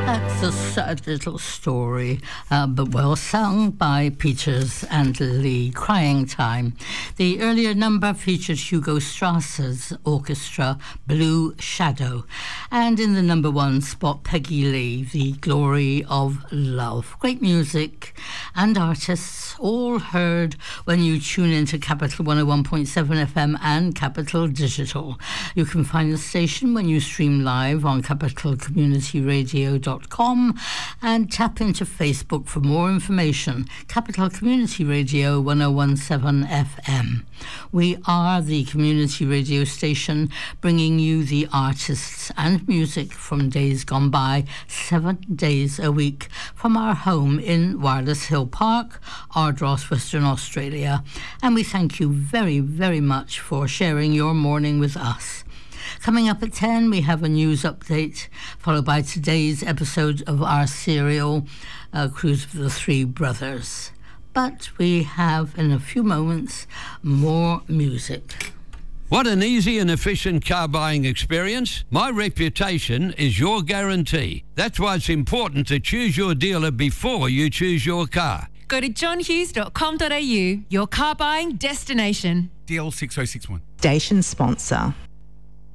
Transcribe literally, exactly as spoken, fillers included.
That's a sad little story, uh, but well sung by Peters and Lee. Crying Time. The earlier number featured Hugo Strasser's orchestra, Blue Shadow. And in the number one spot, Peggy Lee, The Glory of Love. Great music and artists, all heard when you tune into Capital one oh one point seven F M and Capital Digital. You can find the station when you stream live on capital community radio dot com and tap into Facebook for more information. Capital Community Radio one oh one point seven F M. We are the community radio station bringing you the artists and music from days gone by, seven days a week, from our home in Wireless Hill Park, Ardross, Western Australia. And we thank you very, very much for sharing your morning with us. Coming up at ten, we have a news update, followed by today's episode of our serial, uh, Cruise of the Three Brothers. But we have, in a few moments, more music. Want an easy and efficient car buying experience? My reputation is your guarantee. That's why it's important to choose your dealer before you choose your car. Go to john hughes dot com dot a u, your car buying destination. D L six oh six one. Station sponsor.